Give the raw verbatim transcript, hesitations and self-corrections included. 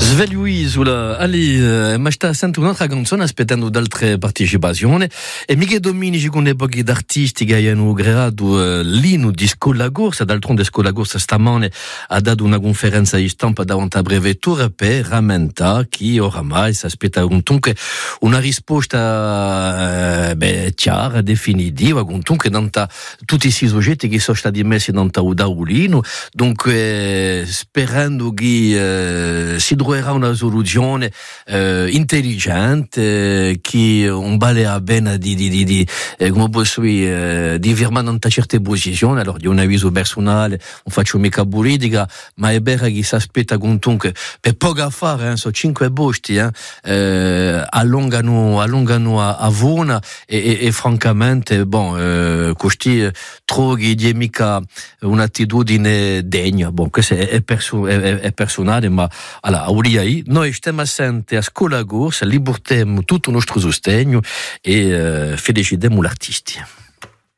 Svegliui sulla ali eh, ma sta sento un'altra canzone aspettando altre partecipazioni e mica dominici con le pochi d'artisti che hanno creato eh, l'ino di Scola Corsa. D'altronde Scola Corsa stamane ha dato una conferenza di stampa davanti a brevettura per rammentare chi oramai si aspetta comunque una risposta eh, beh, chiara, definitiva, comunque da tutti i soggetti che sono stati messi da Udalino, dunque sperando che eh, si troverà una soluzione eh, intelligente, che un balea bene di, di, di, di eh, come posso dire, eh, di firmare in certe posizioni. Allora, di un avviso personale, non faccio mica politica, ma è vero che si aspetta comunque per poco a fare, eh, sono cinque posti, eh, eh, allungano, allungano a, a Vona e, e, e francamente, bon, eh, questi trovi di mica un'attitudine degna. Bon, questo è, è, perso- è, è personale, ma allora, noi stiamo assenti a Scola Corsa, li portiamo tutto il nostro sostegno e eh, felicitiamo l'artisti.